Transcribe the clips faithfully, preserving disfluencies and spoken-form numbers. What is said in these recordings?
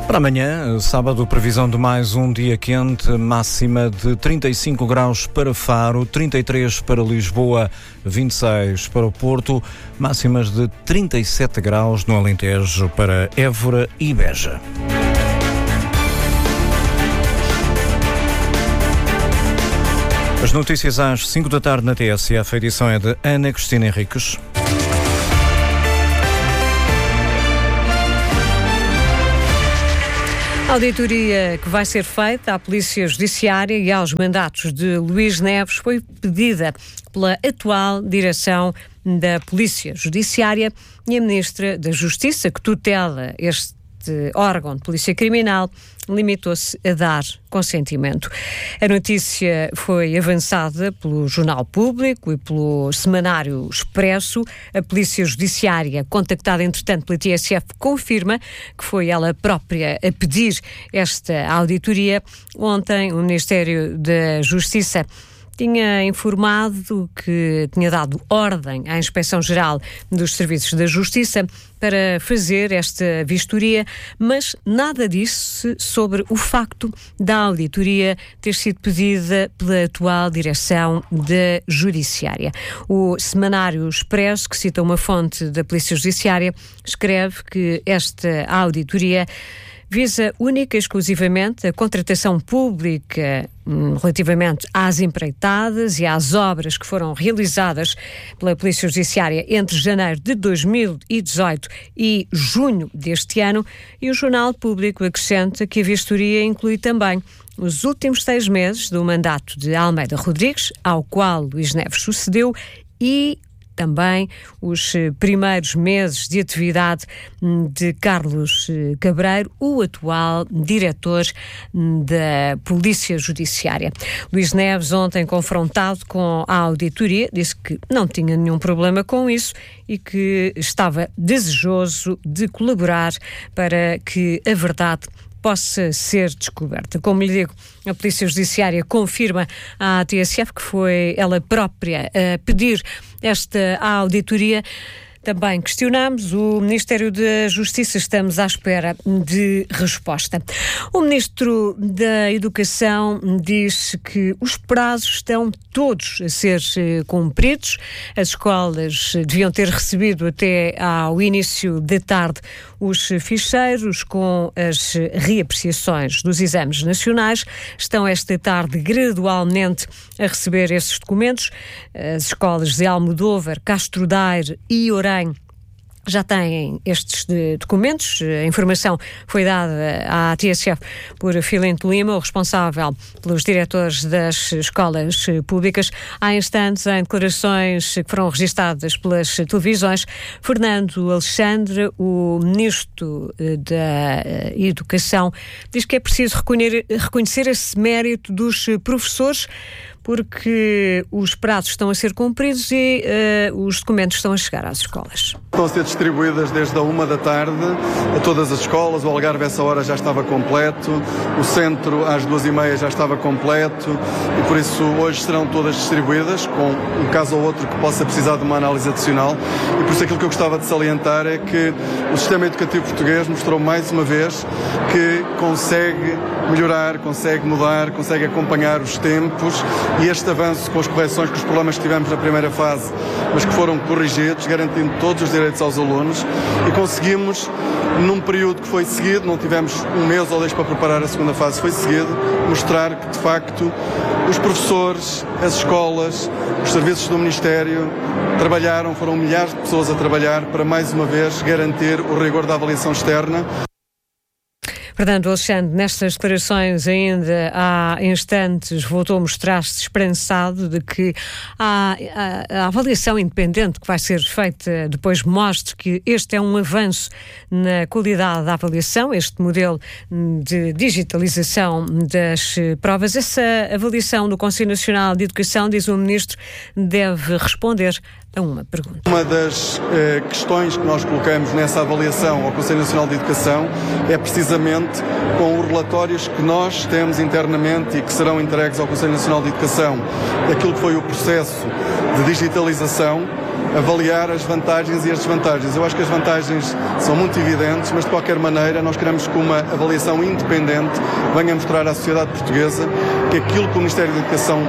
Para amanhã, sábado, previsão de mais um dia quente, máxima de trinta e cinco graus para Faro, trinta e três para Lisboa, vinte e seis para o Porto, máximas de trinta e sete graus no Alentejo para Évora e Beja. As notícias às cinco da tarde na T S F, a edição é de Ana Cristina Henriques. A auditoria que vai ser feita à Polícia Judiciária e aos mandatos de Luís Neves foi pedida pela atual direção da Polícia Judiciária e a Ministra da Justiça, que tutela este órgão de polícia criminal, limitou-se a dar consentimento. A notícia foi avançada pelo Jornal Público e pelo Semanário Expresso. A Polícia Judiciária, contactada entretanto pela T S F, confirma que foi ela própria a pedir esta auditoria. Ontem, o Ministério da Justiça tinha informado que tinha dado ordem à Inspeção-Geral dos Serviços da Justiça para fazer esta vistoria, mas nada disse sobre o facto da auditoria ter sido pedida pela atual direção da Judiciária. O Semanário Expresso, que cita uma fonte da Polícia Judiciária, escreve que esta auditoria visa única e exclusivamente a contratação pública hum, relativamente às empreitadas e às obras que foram realizadas pela Polícia Judiciária entre janeiro de dois mil e dezoito e junho deste ano, e o Jornal Público acrescenta que a vistoria inclui também os últimos seis meses do mandato de Almeida Rodrigues, ao qual Luís Neves sucedeu, e também os primeiros meses de atividade de Carlos Cabreiro, o atual diretor da Polícia Judiciária. Luís Neves, ontem confrontado com a auditoria, disse que não tinha nenhum problema com isso e que estava desejoso de colaborar para que a verdade possa ser descoberta. Como lhe digo, a Polícia Judiciária confirma à T S F que foi ela própria a pedir esta auditoria. Também questionamos o Ministério da Justiça, estamos à espera de resposta. O Ministro da Educação diz que os prazos estão todos a ser cumpridos. As escolas deviam ter recebido até ao início da tarde os ficheiros com as reapreciações dos exames nacionais. Estão esta tarde gradualmente a receber esses documentos. As escolas de Almodóvar, Castro Daire e Orem já têm estes documentos. A informação foi dada à T S F por Filinto Lima, o responsável pelos diretores das escolas públicas. Há instantes, em declarações que foram registadas pelas televisões, Fernando Alexandre, o Ministro da Educação, diz que é preciso reconhecer esse mérito dos professores, porque os prazos estão a ser cumpridos e uh, os documentos estão a chegar às escolas. Estão a ser distribuídas desde a uma da tarde a todas as escolas. O Algarve, essa hora, já estava completo. O centro, às duas e meia, já estava completo. E por isso, hoje serão todas distribuídas, com um caso ou outro que possa precisar de uma análise adicional. E por isso, aquilo que eu gostava de salientar é que o sistema educativo português mostrou mais uma vez que consegue melhorar, consegue mudar, consegue acompanhar os tempos. E este avanço, com as correções, com os problemas que tivemos na primeira fase, mas que foram corrigidos, garantindo todos os direitos aos alunos, e conseguimos, num período que foi seguido, não tivemos um mês ou dois para preparar a segunda fase, foi seguido, mostrar que, de facto, os professores, as escolas, os serviços do Ministério trabalharam, foram milhares de pessoas a trabalhar para, mais uma vez, garantir o rigor da avaliação externa. Fernando Alexandre, nestas declarações ainda há instantes, voltou a mostrar-se esperançado de que a, a, a avaliação independente que vai ser feita depois mostre que este é um avanço na qualidade da avaliação, este modelo de digitalização das provas. Essa avaliação do Conselho Nacional de Educação, diz o Ministro, deve responder a uma pergunta. Uma das eh, questões que nós colocamos nessa avaliação ao Conselho Nacional de Educação é precisamente com os relatórios que nós temos internamente e que serão entregues ao Conselho Nacional de Educação, daquilo que foi o processo de digitalização avaliar as vantagens e as desvantagens. Eu acho que as vantagens são muito evidentes, mas de qualquer maneira nós queremos que uma avaliação independente venha mostrar à sociedade portuguesa que aquilo que o Ministério da Educação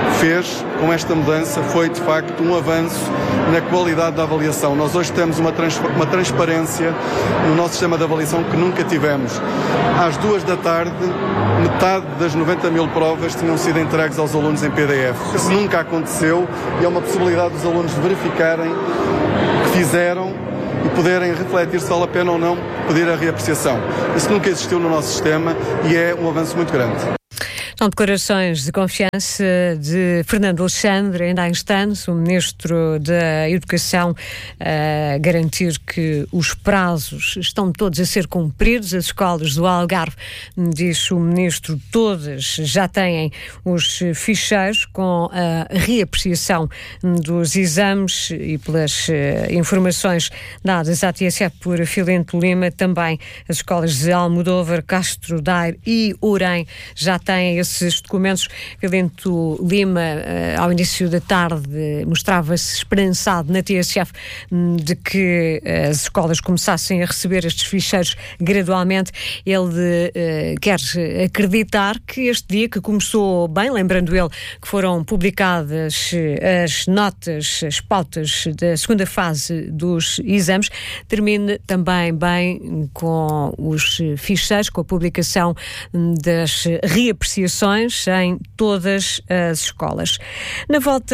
fez com esta mudança foi de facto um avanço na qualidade da avaliação. Nós hoje temos uma, trans, uma transparência no nosso sistema de avaliação que nunca tivemos. Às duas da tarde, metade das noventa mil provas tinham sido entregues aos alunos em P D F. Isso nunca aconteceu e é uma possibilidade dos alunos verificarem o que fizeram e poderem refletir se vale a pena ou não pedir a reapreciação. Isso nunca existiu no nosso sistema e é um avanço muito grande. São declarações de confiança de Fernando Alexandre, ainda há instantes, o Ministro da Educação, a garantir que os prazos estão todos a ser cumpridos. As escolas do Algarve, diz o Ministro, todas já têm os ficheiros com a reapreciação dos exames e pelas informações dadas à T S F por Filento Lima. Também as escolas de Almodóvar, Castro Daire e Ourém já têm esse esses documentos. Filento Lima, ao início da tarde, mostrava-se esperançado na T S F de que as escolas começassem a receber estes ficheiros gradualmente. Ele quer acreditar que este dia, que começou bem, lembrando ele que foram publicadas as notas, as pautas da segunda fase dos exames, termine também bem com os ficheiros, com a publicação das reapreciações em todas as escolas. Na volta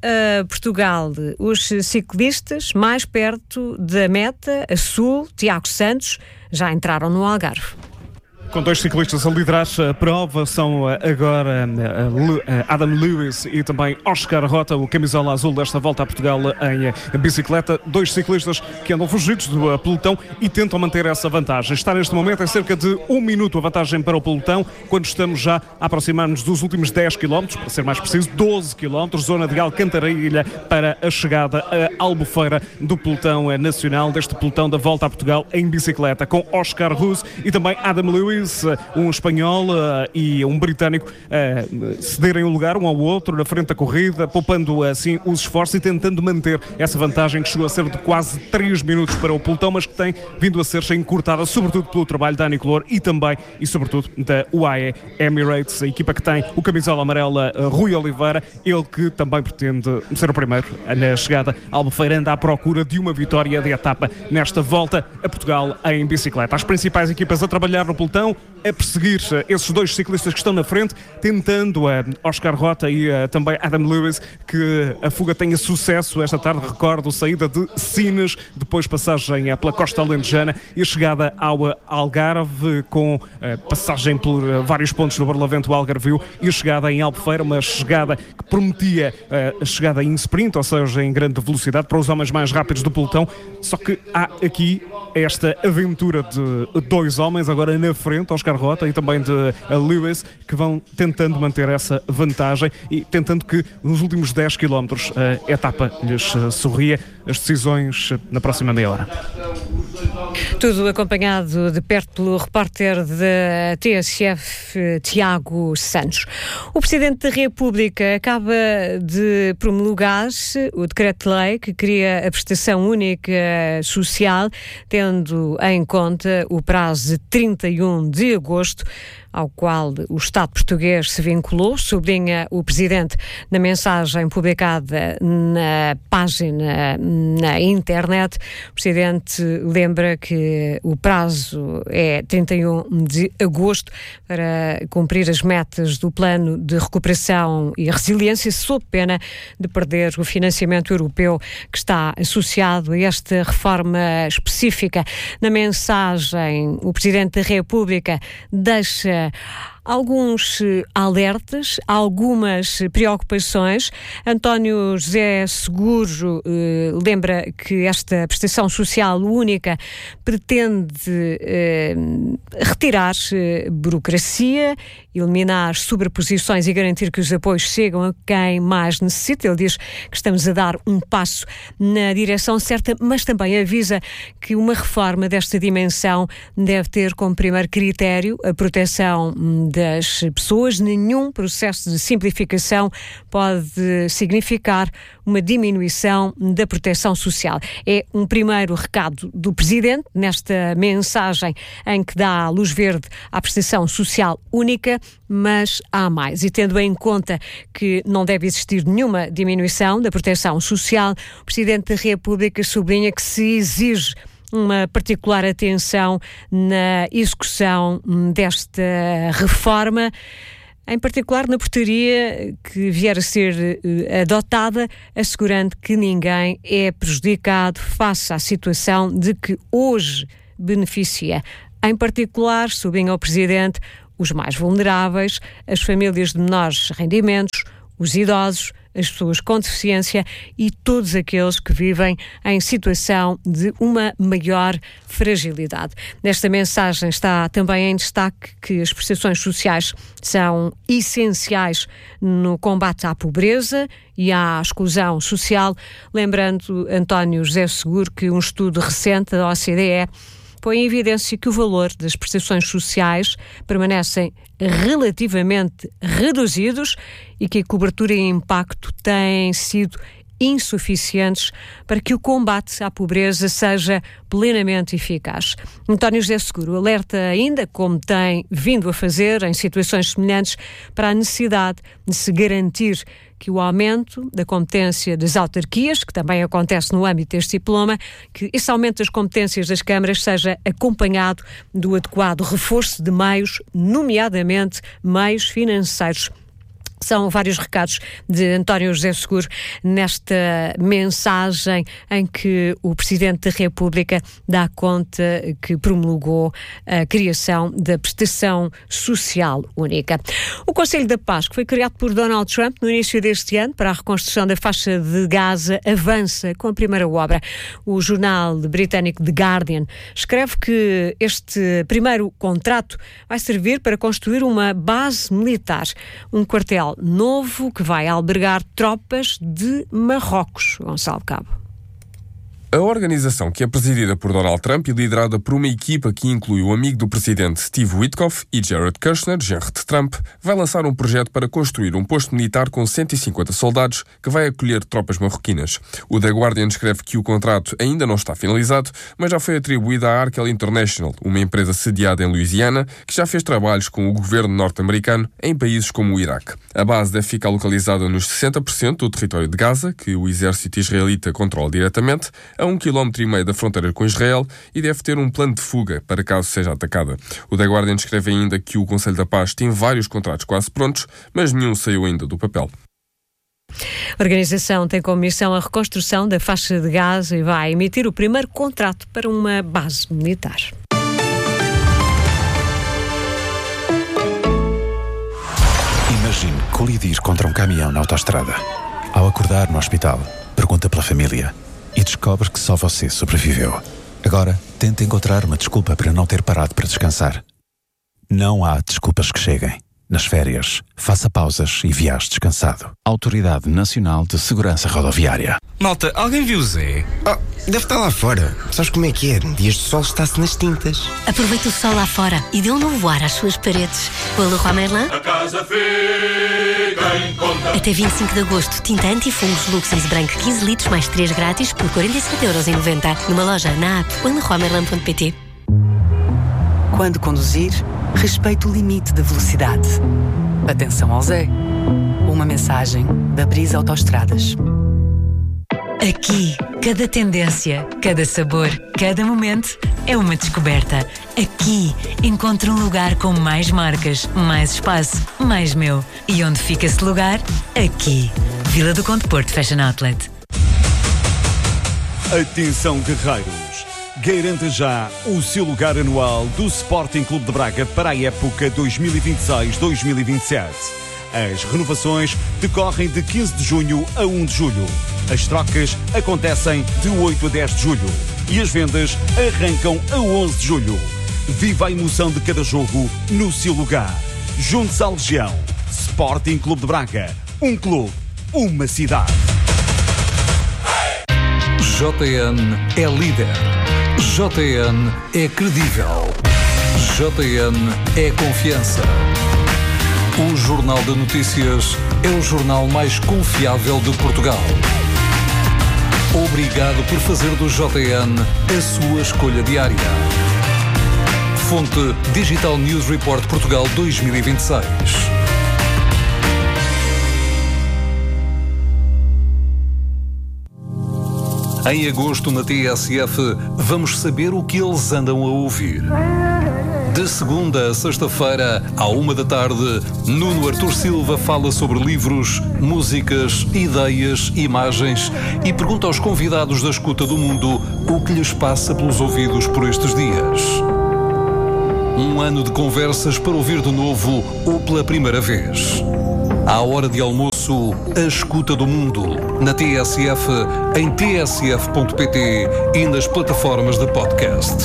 a Portugal, os ciclistas mais perto da meta, a sul, Tiago Santos, já entraram no Algarve. Com dois ciclistas a liderar a prova, são agora Adam Lewis e também Oscar Rota, o camisola azul desta volta a Portugal em bicicleta. Dois ciclistas que andam fugidos do pelotão e tentam manter essa vantagem. Está neste momento em cerca de um minuto a vantagem para o pelotão, quando estamos já a aproximar-nos dos últimos dez quilómetros, para ser mais preciso, doze quilómetros, zona de Alcantarilha para a chegada a Albufeira do pelotão nacional, deste pelotão da volta a Portugal em bicicleta, com Oscar Rus e também Adam Lewis, um espanhol uh, e um britânico, uh, cederem o lugar um ao outro na frente da corrida, poupando assim os esforços e tentando manter essa vantagem que chegou a ser de quase três minutos para o pelotão, mas que tem vindo a ser encurtada, sobretudo pelo trabalho da Anicolor e também e sobretudo da U A E Emirates, a equipa que tem o camisola amarela uh, Rui Oliveira, ele que também pretende ser o primeiro na chegada à Albufeira, anda à procura de uma vitória de etapa nesta volta a Portugal em bicicleta. As principais equipas a trabalhar no pelotão, a perseguir esses dois ciclistas que estão na frente, tentando a Oscar Rota e a, também Adam Lewis que a fuga tenha sucesso esta tarde. Recordo, saída de Sines, depois passagem pela Costa Alentejana e a chegada ao Algarve, com a passagem por vários pontos do Barlavento Algarvio e a chegada em Albufeira, uma chegada que prometia a chegada em sprint, ou seja, em grande velocidade para os homens mais rápidos do pelotão. Só que há aqui esta aventura de dois homens agora na frente, Oscar Rota e também de Lewis, que vão tentando manter essa vantagem e tentando que nos últimos dez quilómetros a etapa lhes sorria. As decisões na próxima meia hora. Tudo acompanhado de perto pelo repórter da T S F, Tiago Santos. O Presidente da República acaba de promulgar o decreto-lei que cria a prestação única social, tendo em conta o prazo de trinta e um de agosto, ao qual o Estado português se vinculou, sublinha o Presidente na mensagem publicada na página na internet. O Presidente lembra que o prazo é trinta e um de agosto para cumprir as metas do Plano de Recuperação e Resiliência, sob pena de perder o financiamento europeu que está associado a esta reforma específica. Na mensagem, o Presidente da República deixa alguns alertas, algumas preocupações. António José Seguro eh, lembra que esta prestação social única pretende eh, retirar eh, burocracia, eliminar sobreposições e garantir que os apoios chegam a quem mais necessita. Ele diz que estamos a dar um passo na direção certa, mas também avisa que uma reforma desta dimensão deve ter como primeiro critério a proteção das pessoas. Nenhum processo de simplificação pode significar uma diminuição da proteção social. É um primeiro recado do Presidente nesta mensagem em que dá a luz verde à prestação social única, mas há mais. E tendo em conta que não deve existir nenhuma diminuição da proteção social, o Presidente da República sublinha que se exige uma particular atenção na execução desta reforma, em particular na portaria que vier a ser uh, adotada, assegurando que ninguém é prejudicado face à situação de que hoje beneficia. Em particular, sublinha o Presidente, os mais vulneráveis, as famílias de menores rendimentos, os idosos, as pessoas com deficiência e todos aqueles que vivem em situação de uma maior fragilidade. Nesta mensagem está também em destaque que as prestações sociais são essenciais no combate à pobreza e à exclusão social, lembrando António José Seguro que um estudo recente da O C D E põe em evidência que o valor das prestações sociais permanecem relativamente reduzidos e que a cobertura e impacto têm sido insuficientes para que o combate à pobreza seja plenamente eficaz. António José Seguro alerta ainda, como tem vindo a fazer em situações semelhantes, para a necessidade de se garantir que o aumento da competência das autarquias, que também acontece no âmbito deste diploma, que esse aumento das competências das câmaras seja acompanhado do adequado reforço de meios, nomeadamente meios financeiros. São vários recados de António José Seguro nesta mensagem em que o Presidente da República dá conta que promulgou a criação da prestação social única. O Conselho da Paz, que foi criado por Donald Trump no início deste ano para a reconstrução da faixa de Gaza, avança com a primeira obra. O jornal britânico The Guardian escreve que este primeiro contrato vai servir para construir uma base militar, um quartel novo que vai albergar tropas de Marrocos. Gonçalo Cabo. A organização, que é presidida por Donald Trump e liderada por uma equipa que inclui o amigo do presidente Steve Witkoff e Jared Kushner, genro de Trump, vai lançar um projeto para construir um posto militar com cento e cinquenta soldados que vai acolher tropas marroquinas. O The Guardian escreve que o contrato ainda não está finalizado, mas já foi atribuído à Arkel International, uma empresa sediada em Louisiana, que já fez trabalhos com o governo norte-americano em países como o Iraque. A base deve ficar localizada nos sessenta por cento do território de Gaza, que o exército israelita controla diretamente, a um quilómetro e meio da fronteira com Israel, e deve ter um plano de fuga para caso seja atacada. O The Guardian escreve ainda que o Conselho da Paz tem vários contratos quase prontos, mas nenhum saiu ainda do papel. A organização tem como missão a reconstrução da faixa de Gaza e vai emitir o primeiro contrato para uma base militar. Imagine colidir contra um caminhão na autoestrada. Ao acordar no hospital, pergunta pela família e descobre que só você sobreviveu. Agora, tente encontrar uma desculpa para não ter parado para descansar. Não há desculpas que cheguem. Nas férias, faça pausas e viaje descansado. Autoridade Nacional de Segurança Rodoviária. Malta, alguém viu o Zé? Oh, deve estar lá fora. Sabes como é que é? Dias de sol está-se nas tintas. Aproveita o sol lá fora e dê um novo ar às suas paredes. Com a Leroy Merlin. A casa fica em conta. Até vinte e cinco de agosto, tinta anti-fungos Luxis branco quinze litros mais três grátis por quarenta e sete euros e noventa. Numa loja, na app ou em leroy merlin ponto pt. Quando conduzir, respeite o limite de velocidade. Atenção ao Zé. Uma mensagem da Brisa Autoestradas. Aqui, cada tendência, cada sabor, cada momento é uma descoberta. Aqui, encontro um lugar com mais marcas, mais espaço, mais meu. E onde fica esse lugar? Aqui. Vila do Conde Porto Fashion Outlet. Atenção, guerreiros. Garanta já o seu lugar anual do Sporting Clube de Braga para a época dois mil e vinte e seis dois mil e vinte e sete. As renovações decorrem de quinze de junho a um de julho. As trocas acontecem de oito a dez de julho. E as vendas arrancam a onze de julho. Viva a emoção de cada jogo no seu lugar. Junte-se à Legião. Sporting Clube de Braga. Um clube, uma cidade. J N é líder. J N é credível. J N é confiança. O Jornal de Notícias é o jornal mais confiável de Portugal. Obrigado por fazer do J N a sua escolha diária. Fonte Digital News Report Portugal dois mil e vinte e seis. Em agosto, na T S F, vamos saber o que eles andam a ouvir. De segunda a sexta-feira, à uma da tarde, Nuno Artur Silva fala sobre livros, músicas, ideias, imagens e pergunta aos convidados da Escuta do Mundo o que lhes passa pelos ouvidos por estes dias. Um ano de conversas para ouvir de novo ou pela primeira vez. À hora de almoço, a Escuta do Mundo, na T S F, em t s f ponto p t e nas plataformas de podcast.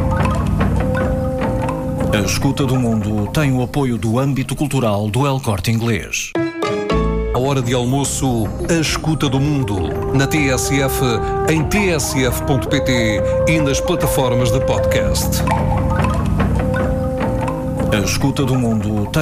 A Escuta do Mundo tem o apoio do âmbito cultural do El Corte Inglês. À hora de almoço, a Escuta do Mundo, na T S F, em t s f ponto p t e nas plataformas de podcast. A Escuta do Mundo tem